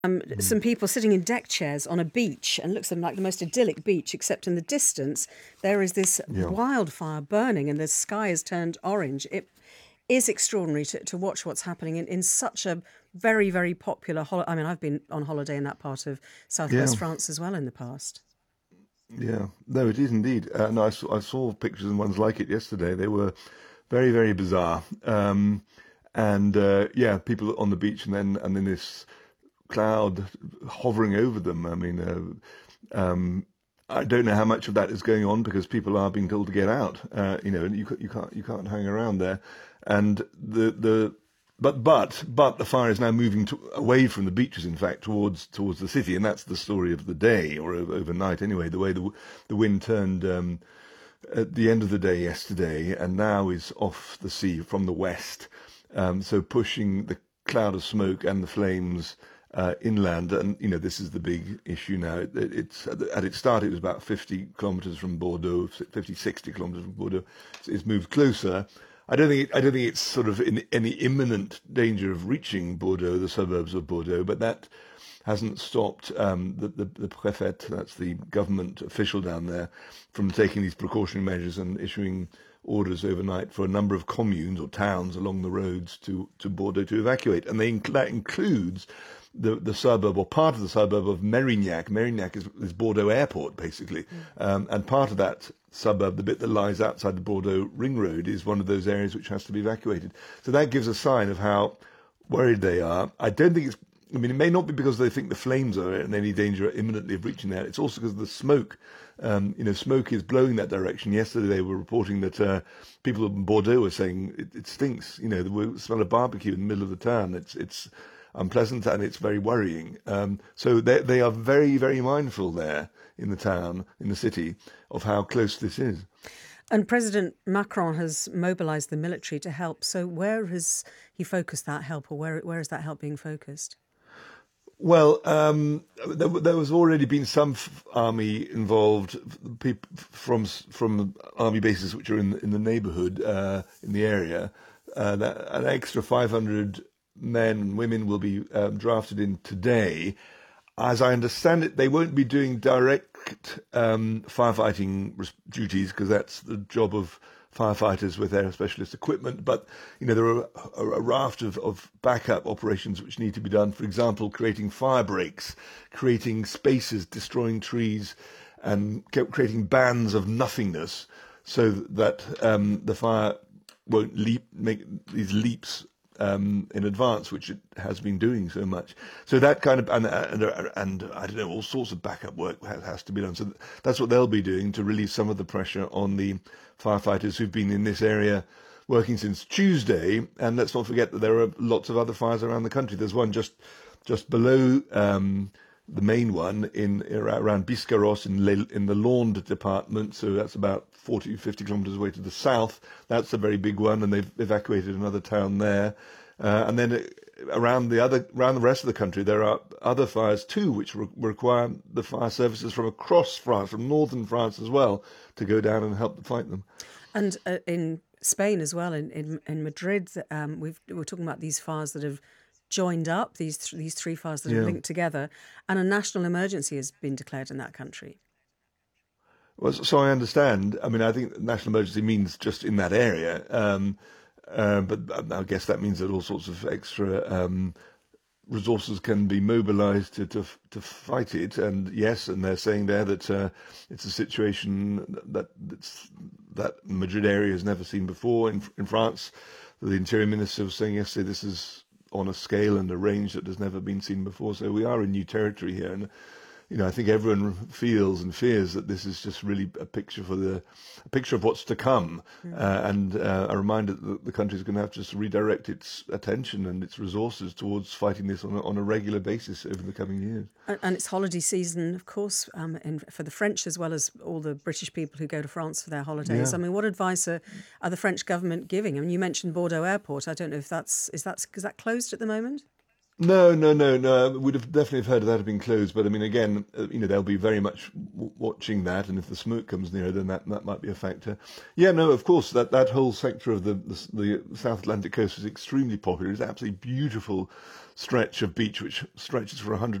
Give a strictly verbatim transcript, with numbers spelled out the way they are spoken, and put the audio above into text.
Um, Mm. some people sitting in deck chairs on a beach, and looks like the most idyllic beach, except in the distance there is this Yeah. wildfire burning and the sky has turned orange. It is extraordinary to, to watch what's happening in, in such a very, very popular holiday. I mean, I've been on holiday in that part of Yeah. southwest France as well in the past. Yeah. No, it is indeed. Uh, no, I saw, I saw pictures and ones like it yesterday. They were very, very bizarre. Um, and uh, yeah, people on the beach, and then and then this cloud hovering over them. I mean, uh, um, I don't know how much of that is going on because people are being told to get out. Uh, you know, and you ca- you can't you can't hang around there. And the the but but but the fire is now moving to, away from the beaches, in fact, towards towards the city, and that's the story of the day, or over, overnight anyway. The way the the wind turned um, at the end of the day yesterday, and now is off the sea from the west, um, so pushing the cloud of smoke and the flames uh, inland. And you know, this is the big issue now. It, it, it's at its start, it was about fifty kilometres from Bordeaux, fifty, sixty kilometres from Bordeaux. It's, it's moved closer. I don't think it, I don't think it's sort of in any imminent danger of reaching Bordeaux, the suburbs of Bordeaux, but that hasn't stopped um, the, the, the préfet, that's the government official down there, from taking these precautionary measures and issuing orders overnight for a number of communes or towns along the roads to, to Bordeaux to evacuate. And they, that includes the, the suburb, or part of the suburb of Mérignac. Mérignac is, is Bordeaux Airport, basically. Mm. Um, and part of that suburb, the bit that lies outside the Bordeaux Ring Road, is one of those areas which has to be evacuated. So that gives a sign of how worried they are. I don't think it's I mean, it may not be because they think the flames are in any danger imminently of reaching there. It's also because of the smoke. Um, you know, smoke is blowing that direction. Yesterday they were reporting that uh, people in Bordeaux were saying it, it stinks. You know, the smell of barbecue in the middle of the town. It's it's unpleasant and it's very worrying. Um, so they they are very, very mindful there in the town, in the city, of how close this is. And President Macron has mobilised the military to help. So where has he focused that help, or where where is that help being focused? Well, um, there, there was already been some f- army involved, people from from army bases which are in in the neighbourhood, uh, in the area. Uh, that, an extra five hundred men and women will be um, drafted in today. As I understand it, they won't be doing direct um, firefighting duties because that's the job of firefighters with their specialist equipment. But, you know, there are a, a raft of, of backup operations which need to be done. For example, creating fire breaks, creating spaces, destroying trees, and creating bands of nothingness so that um, the fire won't leap, make these leaps Um, in advance, which it has been doing so much. So that kind of, and, and, and I don't know, all sorts of backup work has, has to be done. So that's what they'll be doing to relieve some of the pressure on the firefighters who've been in this area working since Tuesday. And let's not forget that there are lots of other fires around the country. There's one just just below um, the main one in around Biscarrosse in, Le, in the Landes department. So that's about forty, fifty kilometres away to the south. That's a very big one, and they've evacuated another town there. Uh, and then around the other, around the rest of the country, there are other fires too, which re- require the fire services from across France, from northern France as well, to go down and help fight them. And uh, in Spain as well, in in, in Madrid, um, we've, we're talking about these fires that have joined up, these th- these three fires that Yeah. have linked together, and a national emergency has been declared in that country. Well, so I understand. I mean, I think national emergency means just in that area. Um, uh, but I guess that means that all sorts of extra um, resources can be mobilised to, to to fight it. And yes, and they're saying there that uh, it's a situation that that's, that Madrid area has never seen before. In in France, the Interior Minister was saying yesterday this is on a scale and a range that has never been seen before. So we are in new territory here. And you know, I think everyone feels and fears that this is just really a picture for the a picture of what's to come, mm. uh, and uh, a reminder that the country is going to have to just redirect its attention and its resources towards fighting this on a, on a regular basis over the coming years. And, and it's holiday season, of course, um, in, for the French as well as all the British people who go to France for their holidays. Yeah. I mean, what advice are, are the French government giving? I mean, you mentioned Bordeaux Airport. I don't know if that's is that is that closed at the moment? No, no, no, no. We'd have definitely have heard of that have been closed. But I mean, again, uh, you know, they'll be very much w- watching that, and if the smoke comes nearer, then that, that might be a factor. Yeah, no, of course, that, that whole sector of the, the the South Atlantic coast is extremely popular. It's an absolutely beautiful stretch of beach which stretches for a hundred